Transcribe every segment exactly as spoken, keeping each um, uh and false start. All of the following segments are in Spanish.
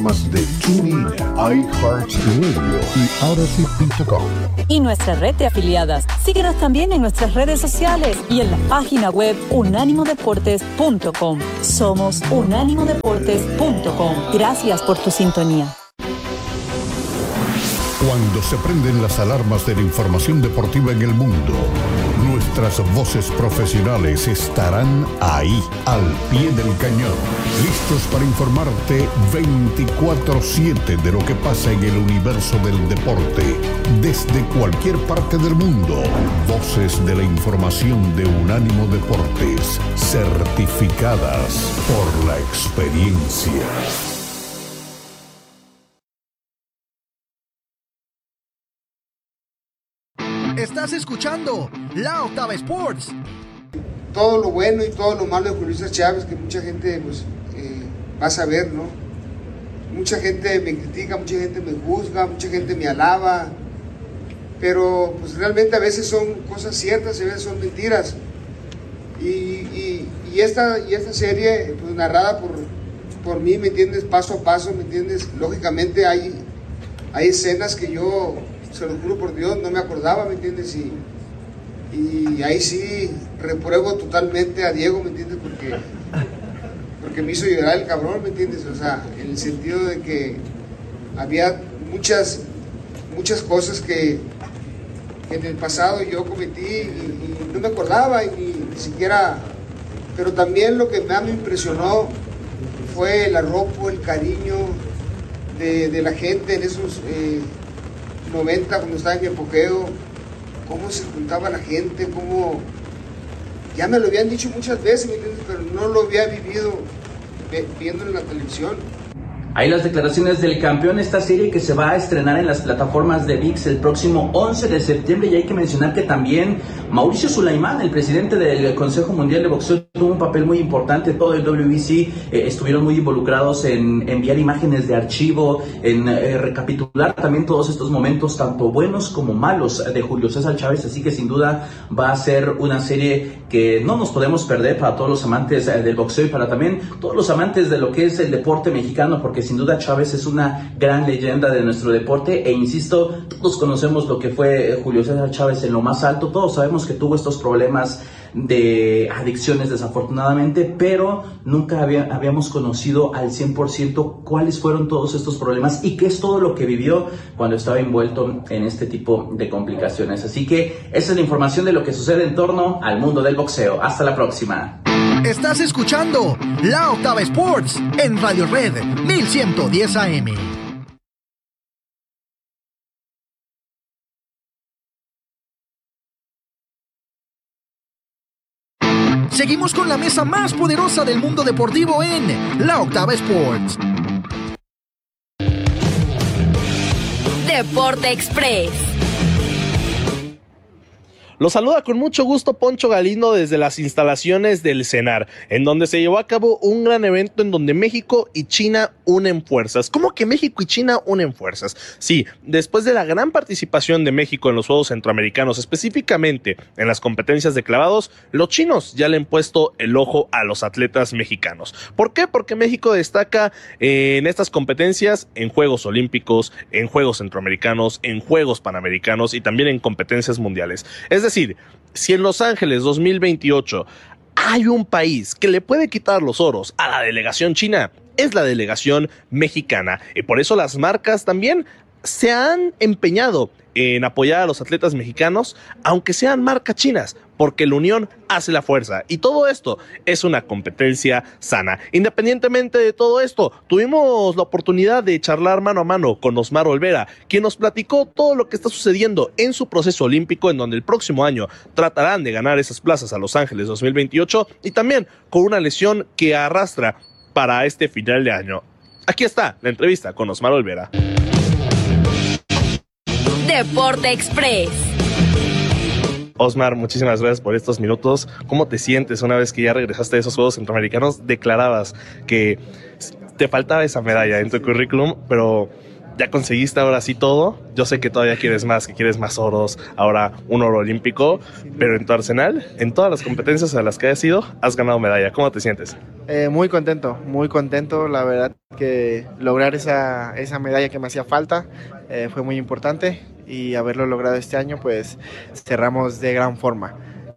Más de TuneIn, iHeartRadio y Odyssey punto com. Y nuestra red de afiliadas. Síguenos también en nuestras redes sociales y en la página web unánimo deportes punto com. Somos unánimo deportes punto com. Gracias por tu sintonía. Cuando se prenden las alarmas de la información deportiva en el mundo, nuestras voces profesionales estarán ahí, al pie del cañón, listos para informarte veinticuatro siete de lo que pasa en el universo del deporte, desde cualquier parte del mundo. Voces de la información de Unánimo Deportes, certificadas por la experiencia. Estás escuchando La Octava Sports. Todo lo bueno y todo lo malo de Julio César Chávez, que mucha gente pues, eh, va a saber, ¿no? Mucha gente me critica, mucha gente me juzga, mucha gente me alaba, pero pues realmente a veces son cosas ciertas y a veces son mentiras. Y, y, y, esta, y esta serie, pues narrada por, por mí, ¿me entiendes? Paso a paso, ¿me entiendes? Lógicamente hay, hay escenas que yo, se lo juro por Dios, no me acordaba, ¿me entiendes? Y, y ahí sí repruebo totalmente a Diego, ¿me entiendes? Porque, porque me hizo llorar el cabrón, ¿me entiendes? O sea, en el sentido de que había muchas, muchas cosas que, que en el pasado yo cometí y, y no me acordaba y ni, ni siquiera... Pero también lo que más me impresionó fue el arropo, el cariño de, de la gente en esos... Eh, noventa, cuando estaba en mi apogeo, cómo se juntaba la gente, cómo, ya me lo habían dicho muchas veces, ¿me entiendes? Pero no lo había vivido viendo en la televisión. Ahí las declaraciones del campeón, esta serie que se va a estrenar en las plataformas de V I X el próximo once de septiembre, y hay que mencionar que también Mauricio Sulaimán, el presidente del Consejo Mundial de Boxeo, tuvo un papel muy importante. Todo el W B C eh, estuvieron muy involucrados en enviar imágenes de archivo, en eh, recapitular también todos estos momentos, tanto buenos como malos, de Julio César Chávez, así que sin duda va a ser una serie que no nos podemos perder para todos los amantes eh, del boxeo y para también todos los amantes de lo que es el deporte mexicano, porque sin duda Chávez es una gran leyenda de nuestro deporte e insisto, todos conocemos lo que fue Julio César Chávez en lo más alto, todos sabemos que tuvo estos problemas de adicciones desafortunadamente, pero nunca había, habíamos conocido al cien por ciento cuáles fueron todos estos problemas y qué es todo lo que vivió cuando estaba envuelto en este tipo de complicaciones. Así que esa es la información de lo que sucede en torno al mundo del boxeo. Hasta la próxima. Estás escuchando La Octava Sports en Radio Red mil ciento diez A M. Seguimos con la mesa más poderosa del mundo deportivo en La Octava Sports. Deporte Express. Los saluda con mucho gusto Poncho Galindo desde las instalaciones del CENAR, en donde se llevó a cabo un gran evento en donde México y China unen fuerzas. ¿Cómo que México y China unen fuerzas? Sí, después de la gran participación de México en los Juegos Centroamericanos, específicamente en las competencias de clavados, los chinos ya le han puesto el ojo a los atletas mexicanos. ¿Por qué? Porque México destaca eh, en estas competencias en Juegos Olímpicos, en Juegos Centroamericanos, en Juegos Panamericanos y también en competencias mundiales. Es decir, Es decir, si en Los Ángeles dos mil veintiocho hay un país que le puede quitar los oros a la delegación china, es la delegación mexicana. Y por eso las marcas también se han empeñado en apoyar a los atletas mexicanos, aunque sean marcas chinas, porque la unión hace la fuerza. Y todo esto es una competencia sana. Independientemente de todo esto, tuvimos la oportunidad de charlar mano a mano con Osmar Olvera, quien nos platicó todo lo que está sucediendo en su proceso olímpico, en donde el próximo año tratarán de ganar esas plazas a Los Ángeles dos mil veintiocho, y también con una lesión que arrastra para este final de año. Aquí está la entrevista con Osmar Olvera. Deporte Express. Osmar, muchísimas gracias por estos minutos. ¿Cómo te sientes una vez que ya regresaste de esos Juegos Centroamericanos? Declarabas que te faltaba esa medalla en tu currículum, pero ya conseguiste ahora sí todo. Yo sé que todavía quieres más, que quieres más oros, ahora un oro olímpico, pero en tu arsenal, en todas las competencias a las que hayas ido, has ganado medalla. ¿Cómo te sientes? Eh, muy contento, muy contento. La verdad que lograr esa, esa medalla que me hacía falta eh, fue muy importante, y haberlo logrado este año, pues cerramos de gran forma.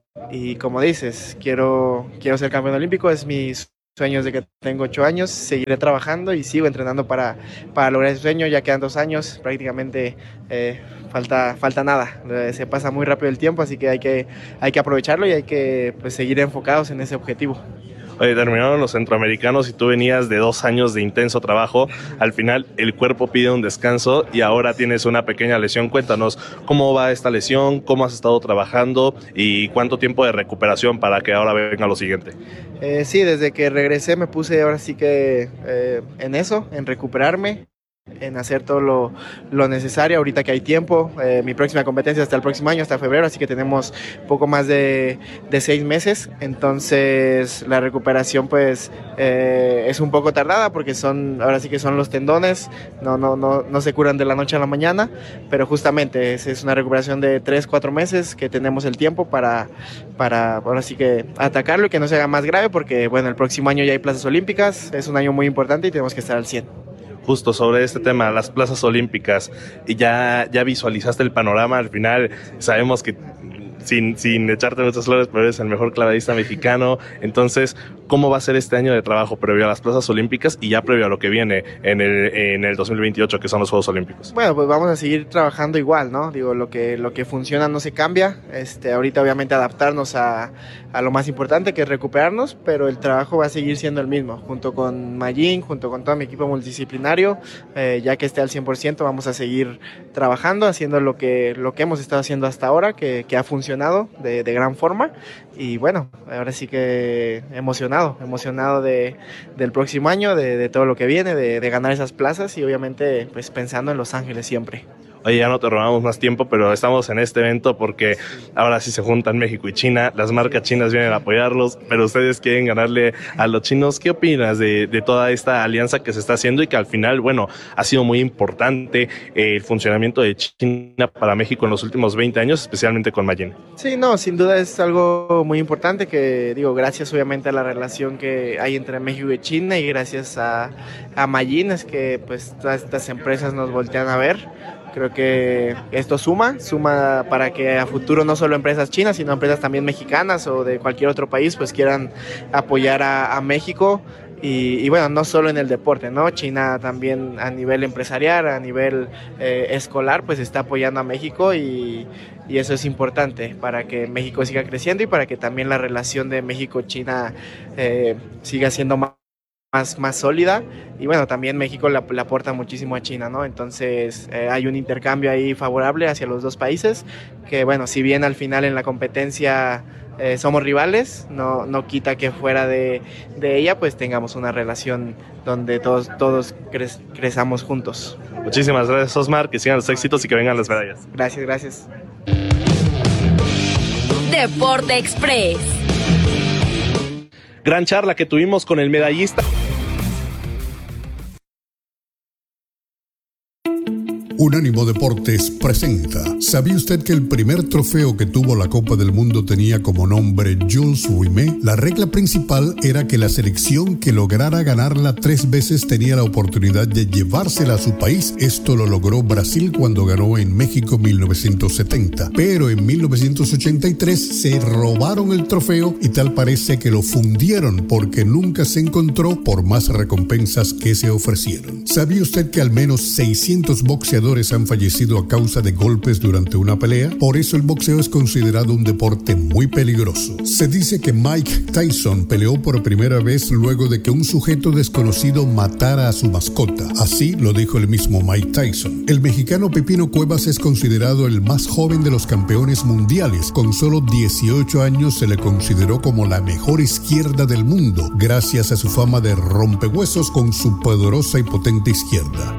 Y como dices, quiero, quiero ser campeón olímpico, es mi sueño desde que tengo ocho años, seguiré trabajando y sigo entrenando para, para lograr ese sueño. Ya quedan dos años, prácticamente eh, falta, falta nada, eh, se pasa muy rápido el tiempo, así que hay que, hay que aprovecharlo y hay que pues, seguir enfocados en ese objetivo. Oye, terminaron los centroamericanos y tú venías de dos años de intenso trabajo. Al final el cuerpo pide un descanso y ahora tienes una pequeña lesión. Cuéntanos cómo va esta lesión, cómo has estado trabajando y cuánto tiempo de recuperación para que ahora venga lo siguiente. Eh, sí, desde que regresé me puse ahora sí que eh, en eso, en recuperarme, en hacer todo lo, lo necesario ahorita que hay tiempo. Eh, mi próxima competencia hasta el próximo año, hasta febrero, así que tenemos poco más de, de seis meses, entonces la recuperación pues eh, es un poco tardada porque son, ahora sí que son los tendones, no, no, no, no se curan de la noche a la mañana, pero justamente es, es una recuperación de tres, cuatro meses que tenemos el tiempo para, para ahora sí que atacarlo y que no se haga más grave, porque bueno, el próximo año ya hay plazas olímpicas, es un año muy importante y tenemos que estar al cien. Justo sobre este tema, las plazas olímpicas, y ya, ya visualizaste el panorama. Al final sabemos que sin, sin echarte muchas flores, pero eres el mejor clavadista mexicano. Entonces, ¿cómo va a ser este año de trabajo previo a las plazas olímpicas y ya previo a lo que viene en el, en el dos mil veintiocho, que son los Juegos Olímpicos? Bueno, pues vamos a seguir trabajando igual, ¿no? Digo, lo que, lo que funciona no se cambia. Este, ahorita obviamente adaptarnos a, a lo más importante, que es recuperarnos, pero el trabajo va a seguir siendo el mismo, junto con Mayín, junto con todo mi equipo multidisciplinario. Eh, ya que esté al cien por ciento, vamos a seguir trabajando, haciendo lo que, lo que hemos estado haciendo hasta ahora, que, que ha funcionado de, de gran forma. Y bueno, ahora sí que emocionado, emocionado de, del próximo año, de, de todo lo que viene, de, de ganar esas plazas y obviamente pues pensando en Los Ángeles siempre. Oye, ya no te robamos más tiempo, pero estamos en este evento porque ahora sí se juntan México y China, las marcas chinas vienen a apoyarlos, pero ustedes quieren ganarle a los chinos. ¿Qué opinas de, de toda esta alianza que se está haciendo y que al final, bueno, ha sido muy importante eh, el funcionamiento de China para México en los últimos veinte años, especialmente con Mayín? Sí, no, sin duda es algo muy importante que, digo, gracias obviamente a la relación que hay entre México y China y gracias a, a Mayín es que pues todas estas empresas nos voltean a ver. Creo que esto suma, suma para que a futuro no solo empresas chinas, sino empresas también mexicanas o de cualquier otro país, pues quieran apoyar a, a México. Y, y bueno, no solo en el deporte, ¿no? China también a nivel empresarial, a nivel eh, escolar, pues está apoyando a México y, y eso es importante para que México siga creciendo y para que también la relación de México-China eh, siga siendo más Más, más sólida. Y bueno, también México le, le aporta muchísimo a China, ¿no? Entonces eh, hay un intercambio ahí favorable hacia los dos países, que bueno, si bien al final en la competencia eh, somos rivales, no, no quita que fuera de, de ella pues tengamos una relación donde todos, todos cre crezamos juntos. Muchísimas gracias, Osmar, que sigan los éxitos y que vengan las medallas. Gracias, gracias. Deporte Express. Gran charla que tuvimos con el medallista. Unánimo Deportes presenta. ¿Sabía usted que el primer trofeo que tuvo la Copa del Mundo tenía como nombre Jules Rimet? La regla principal era que la selección que lograra ganarla tres veces tenía la oportunidad de llevársela a su país. Esto lo logró Brasil cuando ganó en México mil novecientos setenta. Pero en mil novecientos ochenta y tres se robaron el trofeo y tal parece que lo fundieron porque nunca se encontró por más recompensas que se ofrecieron. ¿Sabía usted que al menos seiscientos boxeadores han fallecido a causa de golpes durante una pelea? Por eso el boxeo es considerado un deporte muy peligroso. Se dice que Mike Tyson peleó por primera vez luego de que un sujeto desconocido matara a su mascota. Así lo dijo el mismo Mike Tyson. El mexicano Pepino Cuevas es considerado el más joven de los campeones mundiales. Con solo dieciocho años se le consideró como la mejor izquierda del mundo, gracias a su fama de rompehuesos con su poderosa y potente izquierda.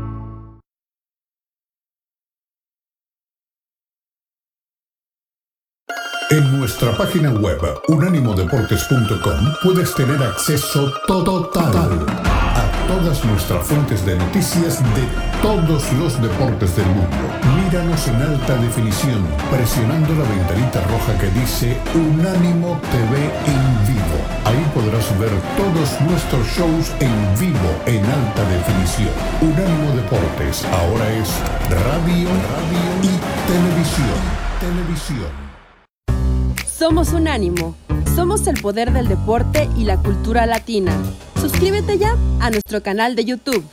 En nuestra página web unánimo deportes punto com puedes tener acceso total a todas nuestras fuentes de noticias de todos los deportes del mundo. Míranos en alta definición, presionando la ventanita roja que dice Unánimo T V en vivo. Ahí podrás ver todos nuestros shows en vivo en alta definición. Unánimo Deportes ahora es radio, radio y televisión. Televisión. Somos Unánimo. Somos el poder del deporte y la cultura latina. Suscríbete ya a nuestro canal de YouTube.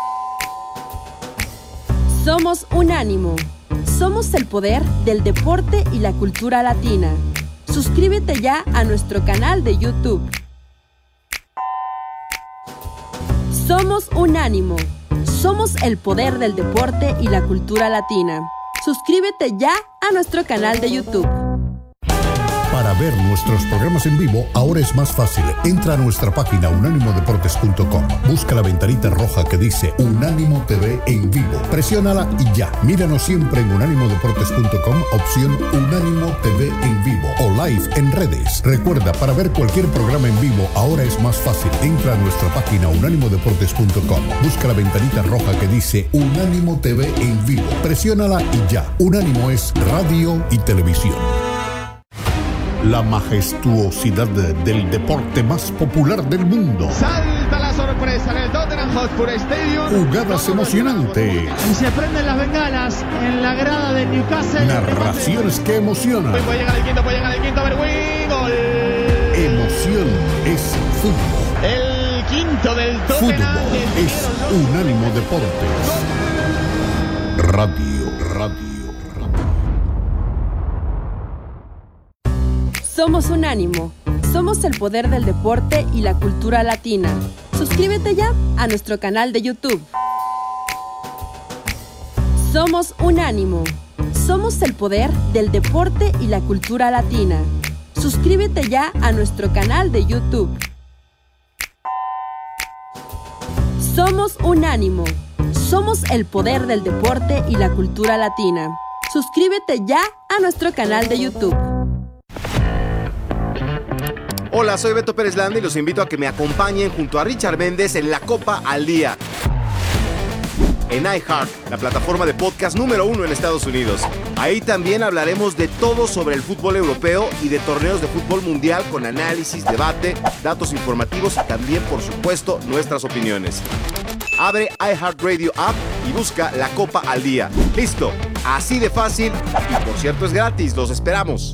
Somos Unánimo. Somos el poder del deporte y la cultura latina. Suscríbete ya a nuestro canal de YouTube. Somos Unánimo. Somos el poder del deporte y la cultura latina. Suscríbete ya a nuestro canal de YouTube. Para ver nuestros programas en vivo, ahora es más fácil. Entra a nuestra página unánimo deportes punto com. Busca la ventanita roja que dice Unánimo T V en vivo. Presiónala y ya. Míranos siempre en unánimo deportes punto com, opción Unánimo T V en vivo o live en redes. Recuerda, para ver cualquier programa en vivo, ahora es más fácil. Entra a nuestra página unánimo deportes punto com. Busca la ventanita roja que dice Unánimo T V en vivo. Presiónala y ya. Unánimo es radio y televisión. La majestuosidad del deporte más popular del mundo. Salta la sorpresa en el Tottenham Hotspur Stadium. Jugadas emocionantes. Y se prenden las bengalas en la grada del Newcastle. Narraciones que emocionan. Puede llegar el quinto, puede llegar el quinto. Berwin, gol. Emoción es fútbol. El quinto del Tottenham. Fútbol es Unánimo Deportes. Radio, radio. Somos Unánimo. Somos el poder del deporte y la cultura latina. Suscríbete ya a nuestro canal de YouTube. Somos Unánimo. Somos el poder del deporte y la cultura latina. Suscríbete ya a nuestro canal de YouTube. Somos Unánimo. Somos el poder del deporte y la cultura latina. Suscríbete ya a nuestro canal de YouTube. Hola, soy Beto Pérez Landa y los invito a que me acompañen junto a Richard Méndez en La Copa al Día. En iHeart, la plataforma de podcast número uno en Estados Unidos. Ahí también hablaremos de todo sobre el fútbol europeo y de torneos de fútbol mundial con análisis, debate, datos informativos y también, por supuesto, nuestras opiniones. Abre iHeartRadio App y busca La Copa al Día. ¡Listo! Así de fácil y, por cierto, es gratis. ¡Los esperamos!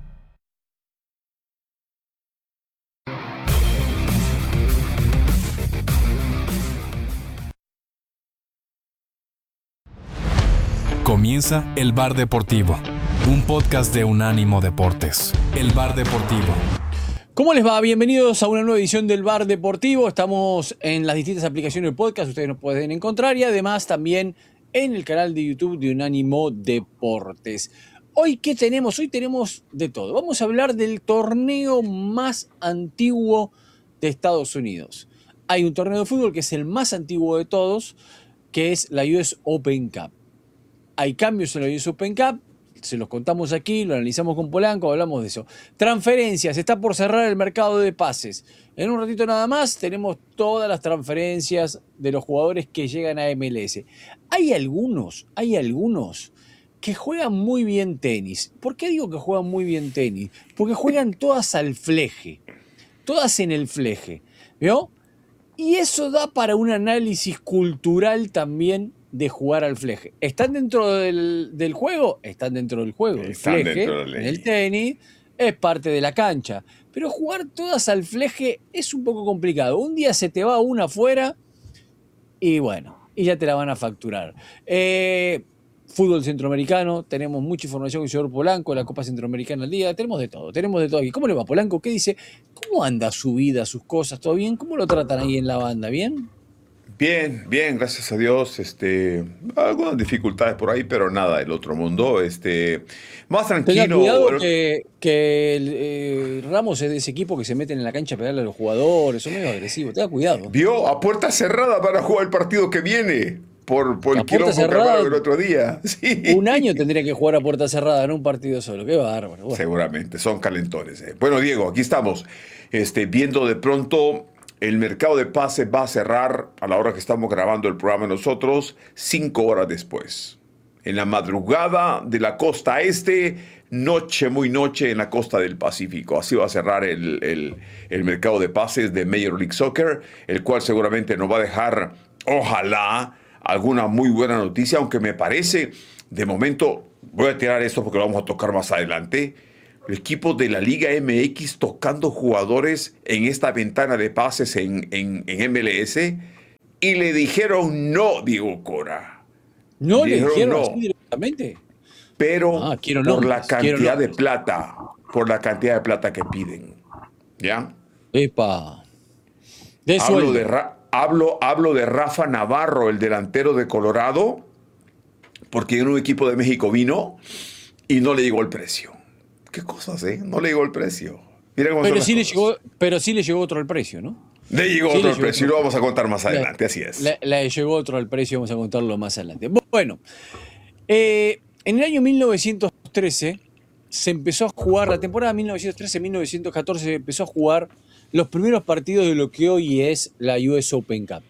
Comienza El Bar Deportivo, un podcast de Unánimo Deportes. El Bar Deportivo. ¿Cómo les va? Bienvenidos a una nueva edición del Bar Deportivo. Estamos en las distintas aplicaciones de podcast, ustedes nos pueden encontrar, y además también en el canal de YouTube de Unánimo Deportes. Hoy, ¿qué tenemos? Hoy tenemos de todo. Vamos a hablar del torneo más antiguo de Estados Unidos. Hay un torneo de fútbol que es el más antiguo de todos, que es la U S Open Cup. Hay cambios en la U S Open Cup, se los contamos aquí, lo analizamos con Polanco, hablamos de eso. Transferencias, está por cerrar el mercado de pases. En un ratito nada más tenemos todas las transferencias de los jugadores que llegan a M L S. Hay algunos, hay algunos que juegan muy bien tenis. ¿Por qué digo que juegan muy bien tenis? Porque juegan todas al fleje, todas en el fleje, ¿vio? Y eso da para un análisis cultural también de jugar al fleje. ¿Están dentro del, del juego? Están dentro del juego. El Están fleje, dentro de la en ley. el tenis, es parte de la cancha. Pero jugar todas al fleje es un poco complicado. Un día se te va una afuera y bueno, y ya te la van a facturar. Eh, fútbol centroamericano, tenemos mucha información con el señor Polanco, la Copa Centroamericana al día, tenemos de todo, tenemos de todo aquí. ¿Cómo le va, Polanco? ¿Qué dice? ¿Cómo anda su vida, sus cosas? ¿Todo bien? ¿Cómo lo tratan ahí en la banda? ¿Bien? Bien, bien, gracias a Dios. Este, algunas dificultades por ahí, pero nada del otro mundo. Este, más tranquilo. Tenga cuidado Bueno, que, que el, eh, Ramos es de ese equipo que se meten en la cancha a pegarle a los jugadores, son medio agresivos. Tenga cuidado. Vio a puerta cerrada para jugar el partido que viene. Por, por A el quilombo puerta que cerrada, armaron el otro día. Sí. Un año tendría que jugar a puerta cerrada en un partido solo. Qué bárbaro. Bueno. Seguramente, son calentones. eh. Bueno, Diego, aquí estamos. Este, viendo de pronto el mercado de pases va a cerrar a la hora que estamos grabando el programa nosotros, cinco horas después. En la madrugada de la costa este, noche, muy noche en la costa del Pacífico. Así va a cerrar el, el, el mercado de pases de Major League Soccer, el cual seguramente nos va a dejar, ojalá, alguna muy buena noticia, aunque me parece, de momento, voy a tirar esto porque lo vamos a tocar más adelante, el equipo de la Liga M X tocando jugadores en esta ventana de pases en, en, en M L S y le dijeron no, Diego Cora. No le dijeron, dijeron no. así directamente. Pero ah, por nombres, la cantidad de plata, por la cantidad de plata que piden. ¿Ya? Epa. De hablo, de Ra- hablo, hablo de Rafa Navarro, el delantero de Colorado, porque en un equipo de México vino y no le llegó el precio. ¿Qué cosas, eh? No le llegó el precio. Mira cómo pero, son sí las le cosas. llegó, pero sí le llegó otro al precio, ¿no? Le llegó sí otro le al precio y lo vamos a contar más adelante, le, así es. Le, le llegó otro al precio, vamos a contarlo más adelante. Bueno, eh, en el año mil novecientos trece se empezó a jugar, la temporada mil novecientos trece mil novecientos catorce se empezó a jugar los primeros partidos de lo que hoy es la U S Open Cup.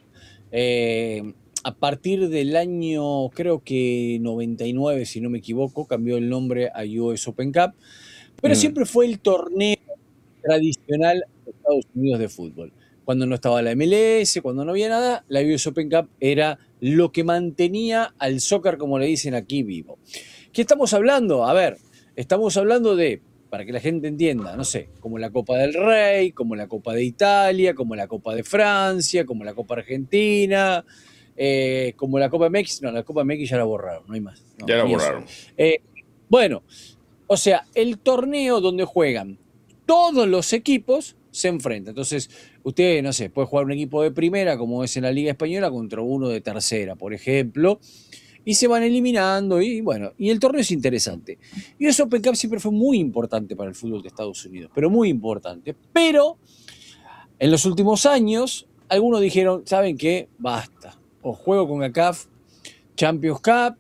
Eh, a partir del año, creo que noventa y nueve, si no me equivoco, cambió el nombre a U S Open Cup, pero mm. siempre fue el torneo tradicional de Estados Unidos de fútbol. Cuando no estaba la M L S, cuando no había nada, la U S Open Cup era lo que mantenía al soccer, como le dicen aquí, vivo. ¿Qué estamos hablando? A ver, estamos hablando de, para que la gente entienda, no sé, como la Copa del Rey, como la Copa de Italia, como la Copa de Francia, como la Copa Argentina, eh, como la Copa M X. No, la Copa M X ya la borraron, no hay más. No, ya la borraron. Eh, bueno, o sea, el torneo donde juegan todos los equipos se enfrentan. Entonces, usted, no sé, puede jugar un equipo de primera, como es en la Liga Española, contra uno de tercera, por ejemplo, y se van eliminando, y bueno, y el torneo es interesante. Y ese Open Cup siempre fue muy importante para el fútbol de Estados Unidos, pero muy importante. Pero, en los últimos años, algunos dijeron, ¿saben qué? Basta. O juego con CONCACAF Champions Cup,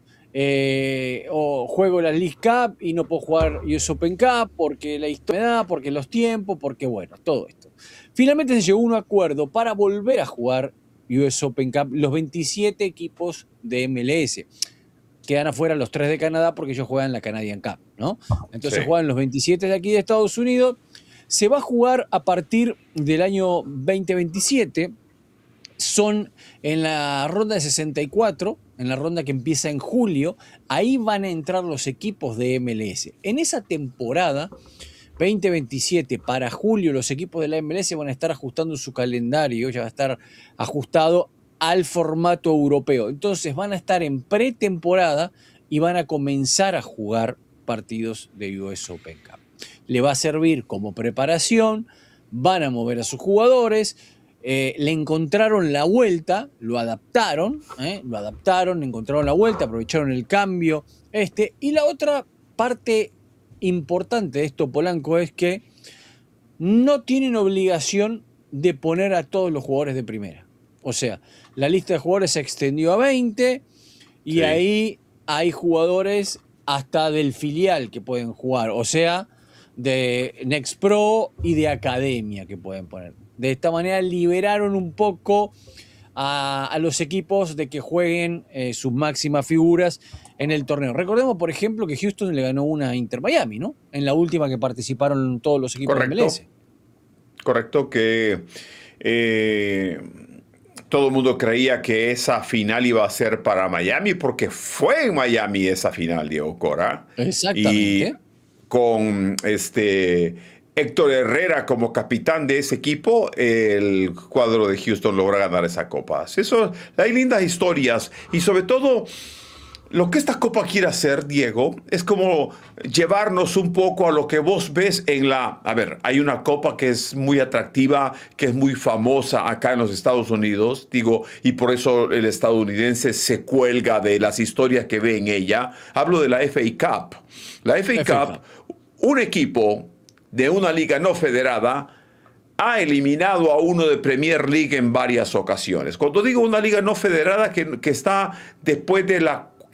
Eh, o juego la League Cup y no puedo jugar U S Open Cup porque la historia, porque los tiempos, porque bueno, todo esto. Finalmente se llegó a un acuerdo para volver a jugar U S Open Cup los veintisiete equipos de M L S. Quedan afuera los tres de Canadá porque ellos juegan la Canadian Cup, ¿no? Entonces sí. Juegan los veintisiete de aquí de Estados Unidos. Se va a jugar a partir del año veinte veintisiete. Son en la ronda de sesenta y cuatro, en la ronda que empieza en julio, ahí van a entrar los equipos de M L S. En esa temporada, veinte veintisiete, para julio, los equipos de la M L S van a estar ajustando su calendario, ya va a estar ajustado al formato europeo. Entonces van a estar en pretemporada y van a comenzar a jugar partidos de U S Open Cup. Le va a servir como preparación, van a mover a sus jugadores. Eh, le encontraron la vuelta, lo adaptaron, ¿eh? lo adaptaron, le encontraron la vuelta, aprovecharon el cambio. Este. Y la otra parte importante de esto, Polanco, es que no tienen obligación de poner a todos los jugadores de primera. O sea, la lista de jugadores se extendió a veinte y sí. Ahí hay jugadores hasta del filial que pueden jugar, o sea, de Next Pro y de Academia que pueden poner. De esta manera liberaron un poco a, a los equipos de que jueguen eh, sus máximas figuras en el torneo. Recordemos, por ejemplo, que Houston le ganó una a Inter Miami, ¿no? En la última que participaron todos los equipos Correcto. de M L S. Correcto, que eh, todo el mundo creía que esa final iba a ser para Miami, porque fue en Miami esa final, Diego Cora. Exactamente. Y con este... Héctor Herrera como capitán de ese equipo, el cuadro de Houston logra ganar esa copa. Eso, hay lindas historias y sobre todo lo que esta copa quiere hacer, Diego, es como llevarnos un poco a lo que vos ves en la... A ver, hay una copa que es muy atractiva, que es muy famosa acá en los Estados Unidos, digo, y por eso el estadounidense se cuelga de las historias que ve en ella. Hablo de la F A Cup. La F A Cup, un equipo de una liga no federada ha eliminado a uno de Premier League en varias ocasiones. Cuando digo una liga no federada, que, que está después de la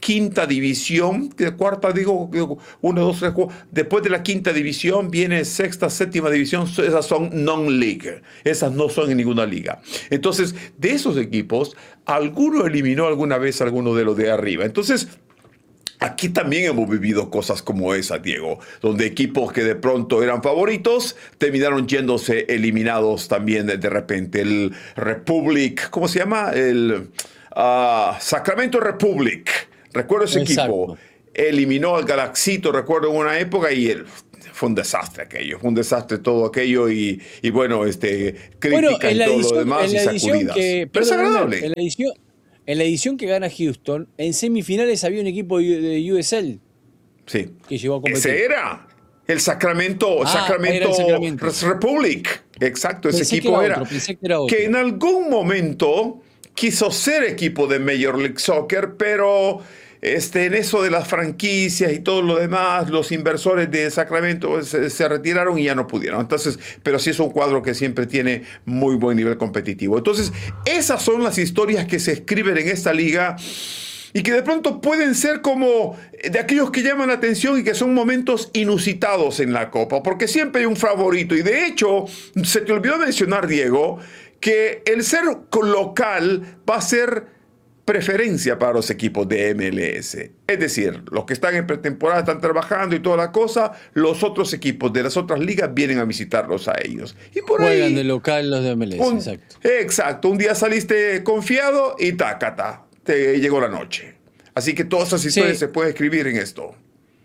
quinta división, de cuarta, digo, digo, uno, dos, tres, cuatro. Después de la quinta división viene sexta, séptima división, esas son non-league, esas no son en ninguna liga. Entonces, de esos equipos, alguno eliminó alguna vez a alguno de los de arriba. Entonces, aquí también hemos vivido cosas como esa, Diego, donde equipos que de pronto eran favoritos terminaron yéndose eliminados también de, de repente. El Republic, ¿cómo se llama? El uh, Sacramento Republic. Recuerdo ese Exacto. equipo. Eliminó al Galaxito, recuerdo en una época, y el, fue un desastre aquello. Fue un desastre todo aquello y, y bueno, este, crítica bueno, y todo edición, lo demás y sacudidas. Que, Pero es agradable. En la edición... En la edición que gana Houston, en semifinales había un equipo de U S L. Sí. Que llegó a competir. Ese era. El Sacramento, ah, Sacramento, el Sacramento Republic. Exacto, ese pensé equipo que era. Otro, pensé que, era otro. Que en algún momento quiso ser equipo de Major League Soccer, pero este, en eso de las franquicias y todo lo demás, los inversores de Sacramento se, se retiraron y ya no pudieron. Entonces, pero sí es un cuadro que siempre tiene muy buen nivel competitivo. Entonces, esas son las historias que se escriben en esta liga y que de pronto pueden ser como de aquellos que llaman la atención y que son momentos inusitados en la Copa, porque siempre hay un favorito. Y de hecho, se te olvidó mencionar, Diego, que el ser local va a ser preferencia para los equipos de M L S. Es decir, los que están en pretemporada están trabajando y toda la cosa, los otros equipos de las otras ligas vienen a visitarlos a ellos. Y por Juegan ahí, de local los de M L S, un, exacto. Exacto, un día saliste confiado y tácata, te llegó la noche. Así que todas esas historias sí. se pueden escribir en esto.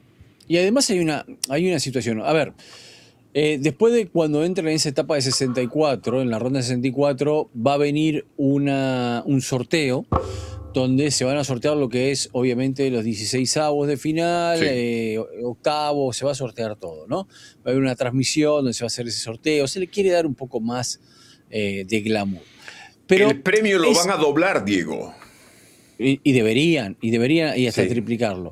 Y además hay una, hay una situación, a ver, eh, después de cuando entren en esa etapa de sesenta y cuatro, en la ronda de sesenta y cuatro, va a venir una, un sorteo donde se van a sortear lo que es, obviamente, los dieciseisavos de final, sí. eh, octavos, se va a sortear todo, ¿no? Va a haber una transmisión donde se va a hacer ese sorteo, se le quiere dar un poco más eh, de glamour. Pero el premio lo es, van a doblar, Diego. Y, y deberían, y deberían, y hasta sí. triplicarlo.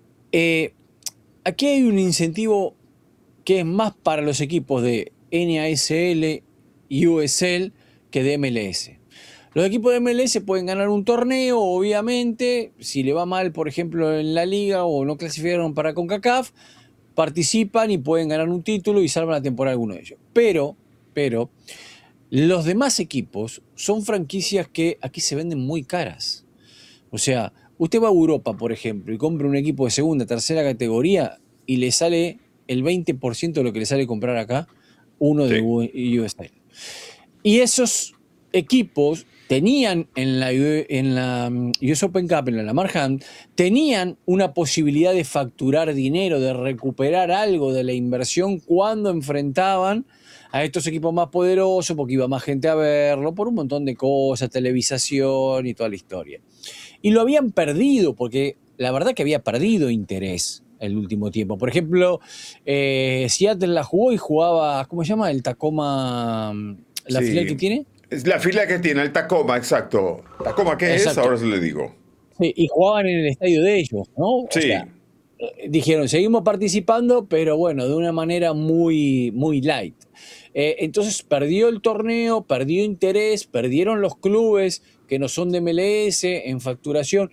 Eh, aquí hay un incentivo que es más para los equipos de N A S L y U S L que de M L S. Los equipos de M L S pueden ganar un torneo, obviamente, si le va mal, por ejemplo, en la liga o no clasificaron para CONCACAF, participan y pueden ganar un título y salvan la temporada alguno de ellos. Pero, pero, los demás equipos son franquicias que aquí se venden muy caras. O sea, usted va a Europa, por ejemplo, y compra un equipo de segunda, tercera categoría y le sale el veinte por ciento de lo que le sale comprar acá, uno de sí. U S L. Y esos equipos tenían en la, en la U S Open Cup, en la Lamar Hunt, tenían una posibilidad de facturar dinero, de recuperar algo de la inversión cuando enfrentaban a estos equipos más poderosos, porque iba más gente a verlo, por un montón de cosas, televisación y toda la historia. Y lo habían perdido, porque la verdad que había perdido interés el último tiempo. Por ejemplo, eh, Seattle la jugó y jugaba, ¿cómo se llama? El Tacoma, la sí. filial que tiene. Es la fila que tiene, el Tacoma, exacto. ¿Tacoma qué exacto. es? Ahora se le digo. Sí, y jugaban en el estadio de ellos, ¿no? Sí. O sea, eh, dijeron, seguimos participando, pero bueno, de una manera muy, muy light. Eh, entonces perdió el torneo, perdió interés, perdieron los clubes que no son de M L S en facturación.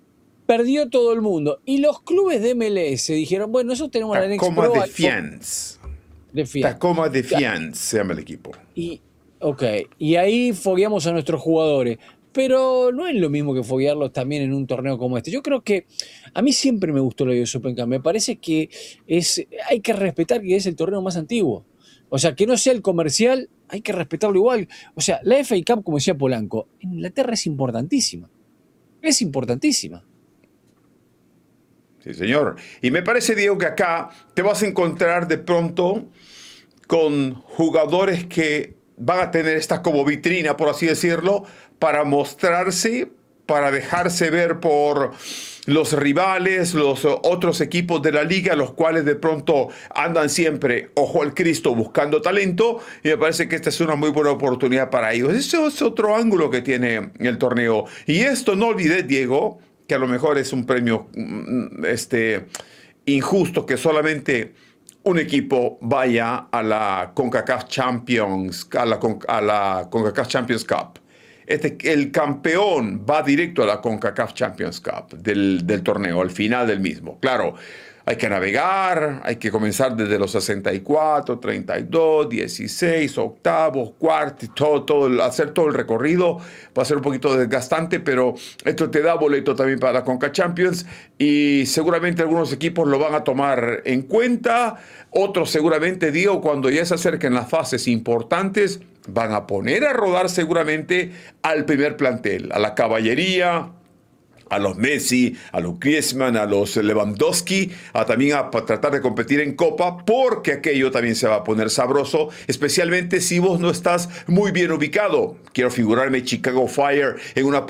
Perdió todo el mundo. Y los clubes de M L S dijeron, bueno, nosotros tenemos Tacoma la Next Pro. Tacoma Defiance. Defiance. Tacoma Defiance se llama el equipo. Y Ok, y ahí fogueamos a nuestros jugadores, pero no es lo mismo que foguearlos también en un torneo como este. Yo creo que a mí siempre me gustó la U S Open Cup, me parece que es, hay que respetar que es el torneo más antiguo. O sea, que no sea el comercial, hay que respetarlo igual. O sea, la F A Cup, como decía Polanco, en Inglaterra es importantísima. Es importantísima. Sí, señor. Y me parece, Diego, que acá te vas a encontrar de pronto con jugadores que van a tener esta como vitrina, por así decirlo, para mostrarse, para dejarse ver por los rivales, los otros equipos de la liga, los cuales de pronto andan siempre, ojo al Cristo, buscando talento, y me parece que esta es una muy buena oportunidad para ellos. Ese es otro ángulo que tiene el torneo. Y esto, no olvides, Diego, que a lo mejor es un premio este, injusto, que solamente un equipo vaya a la CONCACAF Champions, a la, a la CONCACAF Champions Cup. este, el campeón va directo a la CONCACAF Champions Cup del, del torneo, al final del mismo. Claro, hay que navegar, hay que comenzar desde los sesenta y cuatro, treinta y dos, dieciséis, octavos, cuartos, todo, todo, hacer todo el recorrido. Va a ser un poquito desgastante, pero esto te da boleto también para la CONCACAF Champions y seguramente algunos equipos lo van a tomar en cuenta. Otros seguramente, digo, cuando ya se acerquen las fases importantes, van a poner a rodar seguramente al primer plantel, a la caballería, a los Messi, a los Griezmann, a los Lewandowski, a también a, a tratar de competir en Copa, porque aquello también se va a poner sabroso, especialmente si vos no estás muy bien ubicado. Quiero figurarme Chicago Fire en una